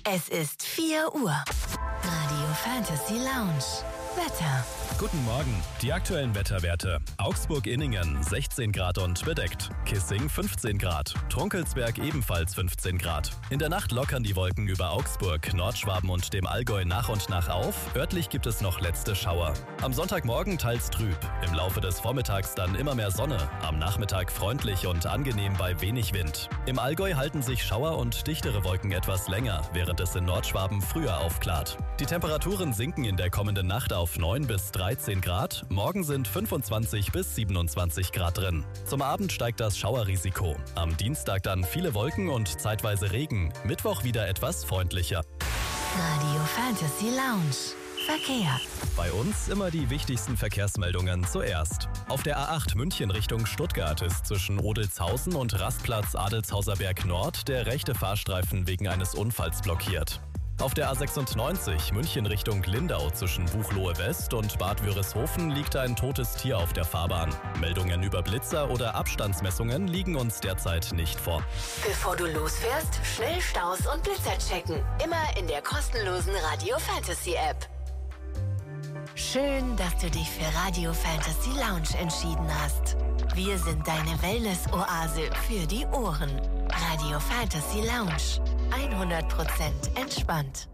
Es ist 4 Uhr. Radio Fantasy Lounge. Wetter. Guten Morgen. Die aktuellen Wetterwerte. Augsburg-Inningen 16 Grad und bedeckt. Kissing 15 Grad. Trunkelsberg ebenfalls 15 Grad. In der Nacht lockern die Wolken über Augsburg, Nordschwaben und dem Allgäu nach und nach auf. Örtlich gibt es noch letzte Schauer. Am Sonntagmorgen teils trüb. Im Laufe des Vormittags dann immer mehr Sonne. Am Nachmittag freundlich und angenehm bei wenig Wind. Im Allgäu halten sich Schauer und dichtere Wolken etwas länger, während es in Nordschwaben früher aufklart. Die Temperaturen sinken in der kommenden Nacht auf 9 bis 13 Grad. Morgen sind 25 bis 27 Grad drin. Zum Abend steigt das Schauerrisiko. Am Dienstag dann viele Wolken und zeitweise Regen. Mittwoch wieder etwas freundlicher. Radio Fantasy Lounge. Verkehr. Bei uns immer die wichtigsten Verkehrsmeldungen zuerst. Auf der A8 München Richtung Stuttgart ist zwischen Odelzhausen und Rastplatz Adelshauser-Berg Nord der rechte Fahrstreifen wegen eines Unfalls blockiert. Auf der A96 München Richtung Lindau zwischen Buchloe West und Bad Wörishofen liegt ein totes Tier auf der Fahrbahn. Meldungen über Blitzer oder Abstandsmessungen liegen uns derzeit nicht vor. Bevor du losfährst, schnell Staus und Blitzer checken. Immer in der kostenlosen Radio Fantasy App. Schön, dass du dich für Radio Fantasy Lounge entschieden hast. Wir sind deine Wellness-Oase für die Ohren. Radio Fantasy Lounge. 100% entspannt.